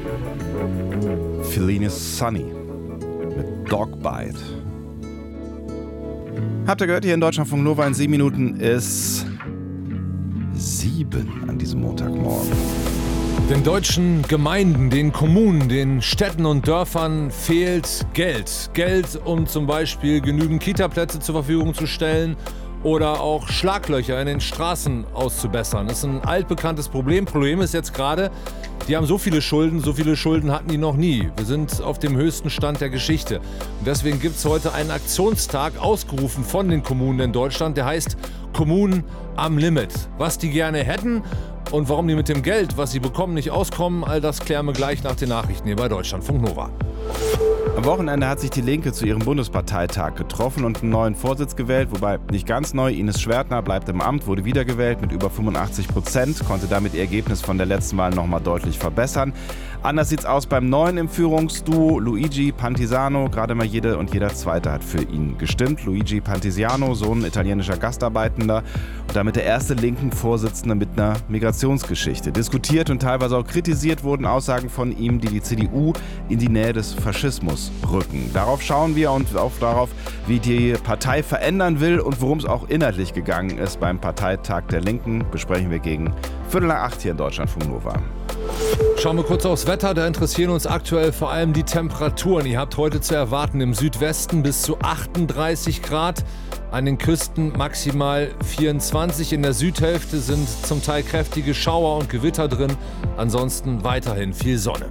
Feline Sunny mit Dogbite. Habt ihr gehört, hier in Deutschlandfunk Nova in 7 Minuten ist 7 an diesem Montagmorgen. Den deutschen Gemeinden, den Kommunen, den Städten und Dörfern fehlt Geld. Geld, um zum Beispiel genügend Kita-Plätze zur Verfügung zu stellen oder auch Schlaglöcher in den Straßen auszubessern. Das ist ein altbekanntes Problem. Problem ist jetzt gerade, die haben so viele Schulden hatten die noch nie. Wir sind auf dem höchsten Stand der Geschichte. Und deswegen gibt es heute einen Aktionstag, ausgerufen von den Kommunen in Deutschland, der heißt Kommunen am Limit. Was die gerne hätten und warum die mit dem Geld, was sie bekommen, nicht auskommen, all das klären wir gleich nach den Nachrichten hier bei Deutschlandfunk Nova. Am Wochenende hat sich die Linke zu ihrem Bundesparteitag getroffen und einen neuen Vorsitz gewählt, wobei nicht ganz neu. Ines Schwertner bleibt im Amt, wurde wiedergewählt mit über 85%, konnte damit ihr Ergebnis von der letzten Wahl nochmal deutlich verbessern. Anders sieht's aus beim Neuen im Führungsduo. Luigi Pantisano, gerade mal jede und jeder Zweite hat für ihn gestimmt. Luigi Pantisano, Sohn italienischer Gastarbeitender und damit der erste linken Vorsitzende mit einer Migrationsgeschichte. Diskutiert und teilweise auch kritisiert wurden Aussagen von ihm, die CDU in die Nähe des Faschismus rücken. Darauf schauen wir und auch darauf, wie die Partei verändern will und worum es auch inhaltlich gegangen ist beim Parteitag der Linken, besprechen wir gegen 7:45 hier in Deutschlandfunk Nova. Schauen wir kurz aufs Wetter, da interessieren uns aktuell vor allem die Temperaturen. Ihr habt heute zu erwarten im Südwesten bis zu 38 Grad, an den Küsten maximal 24. In der Südhälfte sind zum Teil kräftige Schauer und Gewitter drin, ansonsten weiterhin viel Sonne.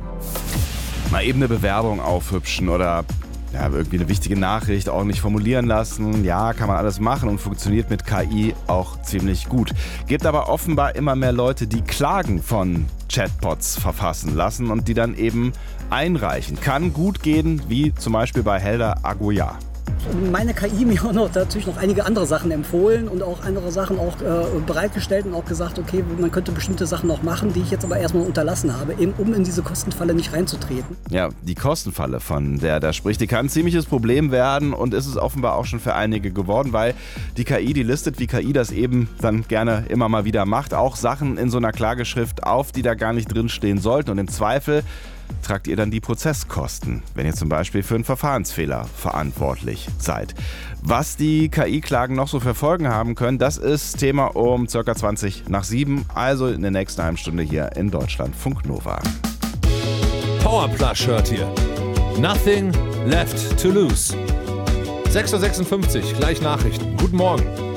Mal eben eine Bewerbung aufhübschen oder irgendwie eine wichtige Nachricht ordentlich formulieren lassen. Ja, kann man alles machen und funktioniert mit KI auch ziemlich gut. Gibt aber offenbar immer mehr Leute, die Klagen von Chatbots verfassen lassen und die dann eben einreichen. Kann gut gehen, wie zum Beispiel bei Helda Aguiar. Meine KI mir auch natürlich noch einige andere Sachen empfohlen und auch andere Sachen auch bereitgestellt und auch gesagt, okay, man könnte bestimmte Sachen noch machen, die ich jetzt aber erstmal unterlassen habe, eben um in diese Kostenfalle nicht reinzutreten. Ja, die Kostenfalle, von der da spricht, die kann ein ziemliches Problem werden und ist es offenbar auch schon für einige geworden, weil die KI, die listet, wie KI das eben dann gerne immer mal wieder macht, auch Sachen in so einer Klageschrift auf, die da gar nicht drinstehen sollten und im Zweifel tragt ihr dann die Prozesskosten, wenn ihr zum Beispiel für einen Verfahrensfehler verantwortlich seid. Was die KI-Klagen noch so für Folgen haben können, das ist Thema um ca. 7:20, also in der nächsten halben Stunde hier in Deutschlandfunk Nova. Powerplush hört ihr. Nothing left to lose. 6:56 Uhr, gleich Nachrichten. Guten Morgen.